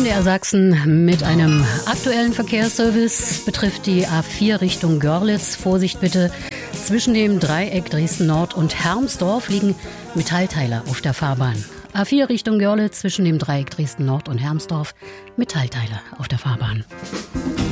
MDR Sachsen mit einem aktuellen Verkehrsservice betrifft die A4 Richtung Görlitz. Vorsicht bitte, zwischen dem Dreieck Dresden Nord und Hermsdorf liegen Metallteile auf der Fahrbahn. A4 Richtung Görlitz zwischen dem Dreieck Dresden Nord und Hermsdorf, Metallteile auf der Fahrbahn.